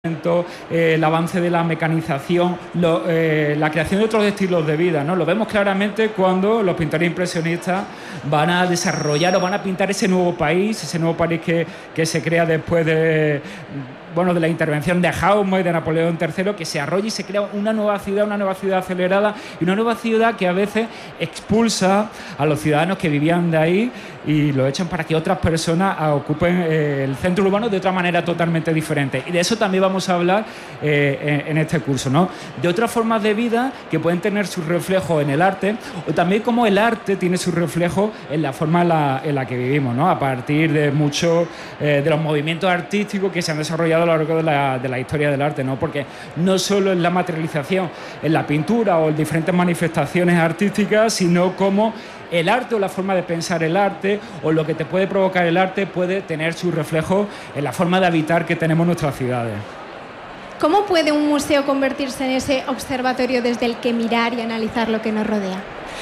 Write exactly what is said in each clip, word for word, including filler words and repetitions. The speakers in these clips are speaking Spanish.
Eh, el avance de la mecanización, lo, eh, la creación de otros estilos de vida, ¿no? Lo vemos claramente cuando los pintores impresionistas van a desarrollar o van a pintar ese nuevo país, ese nuevo país que, que se crea después de, bueno, de la intervención de Jaume y de Napoleón tercero, que se arrolla y se crea una nueva ciudad, una nueva ciudad acelerada y una nueva ciudad que a veces expulsa a los ciudadanos que vivían de ahí y lo echan para que otras personas ocupen eh, el centro urbano de otra manera totalmente diferente. Y de eso también vamos a hablar eh, en, en este curso, ¿no? De otras formas de vida que pueden tener su reflejo en el arte, o también cómo el arte tiene su reflejo en la forma en la, en la que vivimos, ¿no? A partir de muchos eh, de los movimientos artísticos que se han desarrollado a lo largo de la, de la historia del arte, ¿no? Porque no solo es la materialización en la pintura o en diferentes manifestaciones artísticas, sino cómo el arte o la forma de pensar el arte o lo que te puede provocar el arte puede tener su reflejo en la forma de habitar que tenemos en nuestras ciudades. ¿Cómo puede un museo convertirse en ese observatorio desde el que mirar y analizar lo que nos rodea?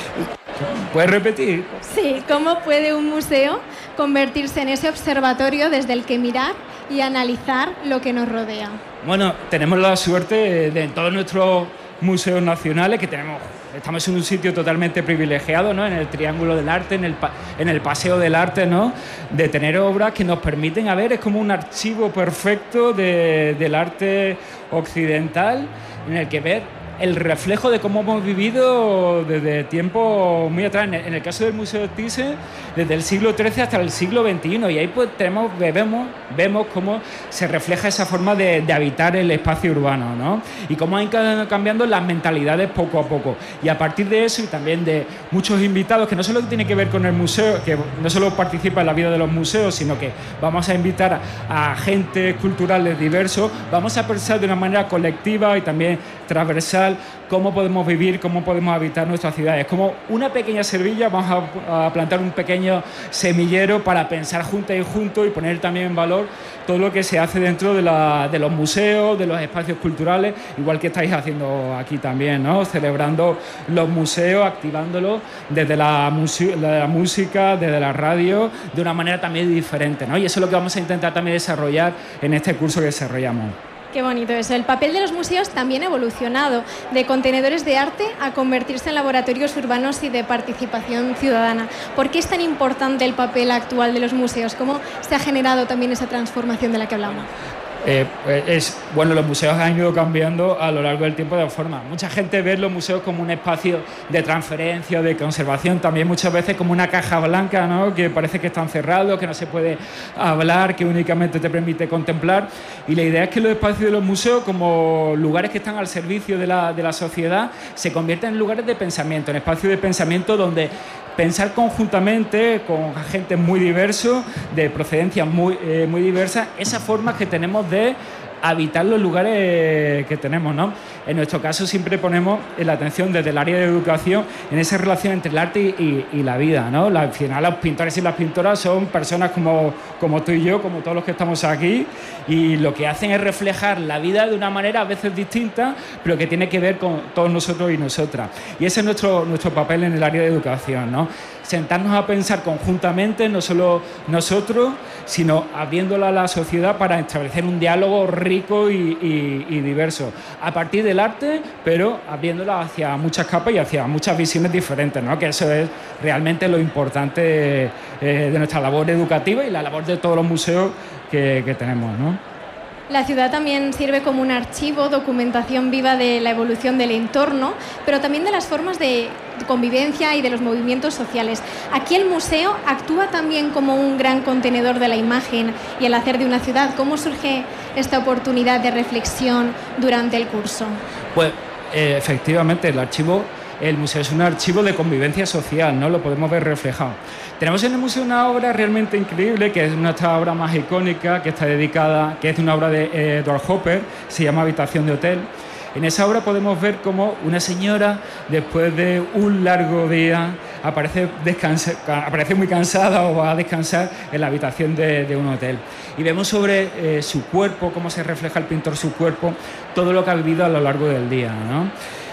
¿Puedes repetir? Sí, ¿cómo puede un museo convertirse en ese observatorio desde el que mirar y analizar lo que nos rodea? Bueno, tenemos la suerte de en todos nuestros museos nacionales que tenemos. Estamos en un sitio totalmente privilegiado, ¿no? En el Triángulo del Arte, en el, en el Paseo del Arte, ¿no? De tener obras que nos permiten, a ver, es como un archivo perfecto de, del arte occidental en el que ver el reflejo de cómo hemos vivido desde tiempo muy atrás. En el, en el caso del Museo Thyssen, desde el siglo trece hasta el siglo veintiuno, y ahí pues tenemos, vemos, vemos cómo se refleja esa forma de, de habitar el espacio urbano, ¿no? Y cómo han ido cambiando las mentalidades poco a poco. Y a partir de eso, y también de muchos invitados, que no solo tiene que ver con el museo, que no solo participa en la vida de los museos, sino que vamos a invitar a, a agentes culturales diversos, vamos a pensar de una manera colectiva y también transversal cómo podemos vivir, cómo podemos habitar nuestras ciudades. Como una pequeña servilla, vamos a, a plantar un pequeño semillero para pensar juntas y juntos y poner también en valor todo lo que se hace dentro de, la, de los museos, de los espacios culturales, igual que estáis haciendo aquí también, ¿no? Celebrando los museos, activándolos desde la, la música, desde la radio, de una manera también diferente, ¿no? Y eso es lo que vamos a intentar también desarrollar en este curso que desarrollamos. Qué bonito eso. El papel de los museos también ha evolucionado de contenedores de arte a convertirse en laboratorios urbanos y de participación ciudadana. ¿Por qué es tan importante el papel actual de los museos? ¿Cómo se ha generado también esa transformación de la que hablamos? Eh, es, bueno, los museos han ido cambiando a lo largo del tiempo de forma. Mucha gente ve los museos como un espacio de transferencia, de conservación, también muchas veces como una caja blanca, ¿no? Que parece que están cerrados, que no se puede hablar, que únicamente te permite contemplar. Y la idea es que los espacios de los museos, como lugares que están al servicio de la, de la sociedad, se convierten en lugares de pensamiento, en espacios de pensamiento donde pensar conjuntamente con agentes muy diversos, de procedencias muy, eh, muy diversas, esas formas que tenemos de habitar los lugares que tenemos, ¿no? En nuestro caso siempre ponemos la atención desde el área de educación en esa relación entre el arte y, y, y la vida, ¿no? La, al final los pintores y las pintoras son personas como, como tú y yo, como todos los que estamos aquí, y lo que hacen es reflejar la vida de una manera a veces distinta, pero que tiene que ver con todos nosotros y nosotras. Y ese es nuestro, nuestro papel en el área de educación, ¿no? Sentarnos a pensar conjuntamente, no solo nosotros, sino abriéndola a la sociedad para establecer un diálogo rico y, y, y diverso, a partir del arte, pero abriéndola hacia muchas capas y hacia muchas visiones diferentes, ¿no? Que eso es realmente lo importante eh, de nuestra labor educativa y la labor de todos los museos que, que tenemos, ¿no? La ciudad también sirve como un archivo, documentación viva de la evolución del entorno, pero también de las formas de convivencia y de los movimientos sociales. Aquí el museo actúa también como un gran contenedor de la imagen y el hacer de una ciudad. ¿Cómo surge esta oportunidad de reflexión durante el curso? Pues eh, efectivamente el archivo, el museo es un archivo de convivencia social, ¿no? Lo podemos ver reflejado. Tenemos en el museo una obra realmente increíble, que es nuestra obra más icónica, que está dedicada, que es una obra de eh, Edward Hopper, se llama Habitación de Hotel. En esa obra podemos ver cómo una señora, después de un largo día, aparece, descansa, aparece muy cansada o va a descansar en la habitación de, de un hotel. Y vemos sobre eh, su cuerpo, cómo se refleja el pintor su cuerpo, todo lo que ha vivido a lo largo del día, ¿no?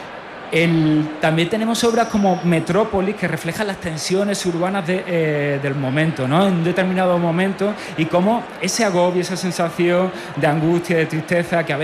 El, también tenemos obras como Metrópolis, que reflejan las tensiones urbanas de, eh, del momento, ¿no? En un determinado momento, y cómo ese agobio, esa sensación de angustia, de tristeza, que a veces